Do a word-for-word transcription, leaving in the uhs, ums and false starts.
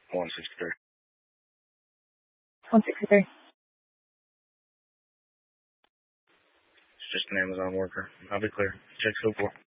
one sixty-three. one sixty-three. It's just an Amazon worker. I'll be clear. Check so forth.